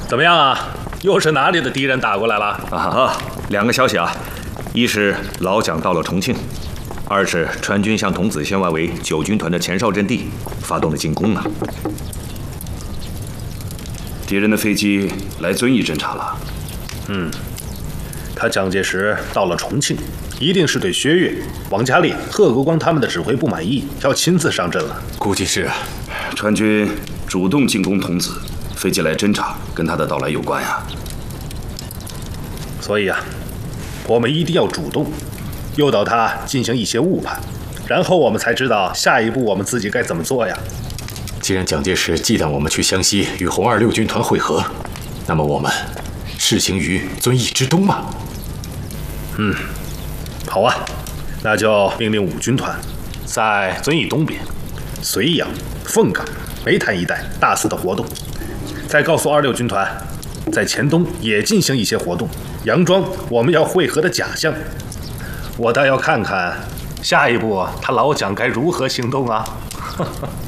怎么样啊？又是哪里的敌人打过来了？ 两个消息啊，一是老蒋到了重庆，二是川军向桐梓县外围9军团的前哨阵地发动了进攻啊。 敌人的飞机来遵义侦察了。 他蒋介石到了重庆，一定是对薛岳、王家烈、贺国光他们的指挥不满意，要亲自上阵了。 估计是川军主动进攻桐梓，飞机来侦察，跟他的到来有关呀。 所以啊，我们一定要主动诱导他进行一些误判，然后我们才知道下一步我们自己该怎么做呀。 既然蒋介石忌惮我们去湘西与红26军团会合，那么我们试行于遵义之东嘛。 好啊，那就命令5军团在遵义东边、绥阳、凤岗、梅潭一带大肆的活动，再告诉26军团，在黔东也进行一些活动，佯装我们要会合的假象。我倒要看看下一步他老蒋该如何行动啊！